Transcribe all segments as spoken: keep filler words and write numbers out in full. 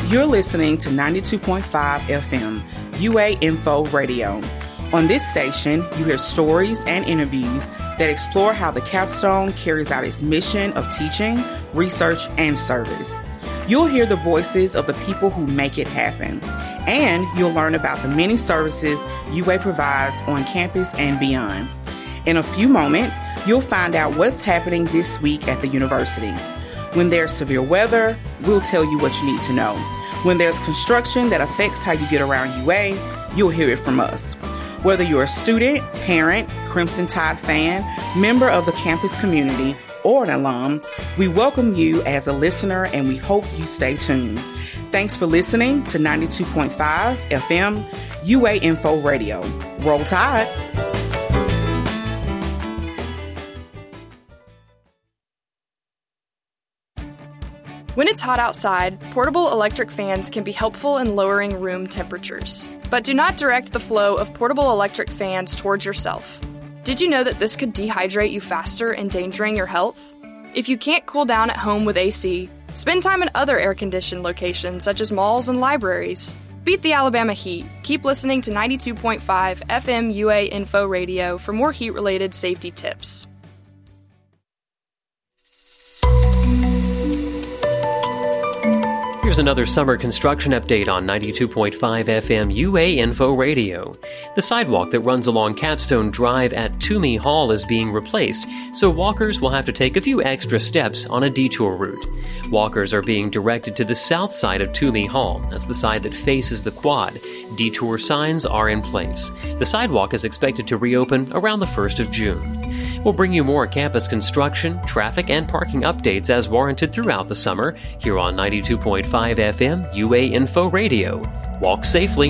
You're listening to ninety-two point five F M, U A Info Radio. On this station, you hear stories and interviews that explore how the Capstone carries out its mission of teaching, research, and service. You'll hear the voices of the people who make it happen, and you'll learn about the many services U A provides on campus and beyond. In a few moments, you'll find out what's happening this week at the university. When there's severe weather, we'll tell you what you need to know. When there's construction that affects how you get around U A, you'll hear it from us. Whether you're a student, parent, Crimson Tide fan, member of the campus community, or an alum, we welcome you as a listener and we hope you stay tuned. Thanks for listening to ninety-two point five F M, U A Info Radio. Roll Tide! When it's hot outside, portable electric fans can be helpful in lowering room temperatures. But do not direct the flow of portable electric fans towards yourself. Did you know that this could dehydrate you faster, endangering your health? If you can't cool down at home with A C, spend time in other air-conditioned locations such as malls and libraries. Beat the Alabama heat. Keep listening to ninety-two point five F M U A Info Radio for more heat-related safety tips. Here's another summer construction update on ninety-two point five F M U A Info Radio. The sidewalk that runs along Capstone Drive at Toomey Hall is being replaced, so walkers will have to take a few extra steps on a detour route. Walkers are being directed to the south side of Toomey Hall. That's the side that faces the quad. Detour signs are in place. The sidewalk is expected to reopen around the first of June. We'll bring you more campus construction, traffic, and parking updates as warranted throughout the summer here on ninety-two point five F M U A Info Radio. Walk safely.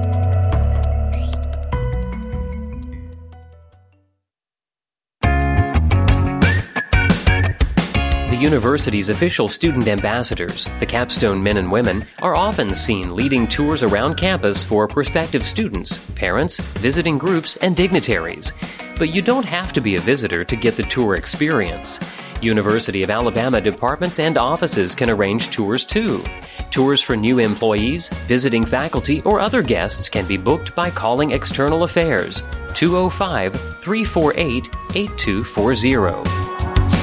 The university's official student ambassadors, the Capstone men and women, are often seen leading tours around campus for prospective students, parents, visiting groups, and dignitaries. But you don't have to be a visitor to get the tour experience. University of Alabama departments and offices can arrange tours too. Tours for new employees, visiting faculty, or other guests can be booked by calling External Affairs two oh five, three four eight, eight two four zero.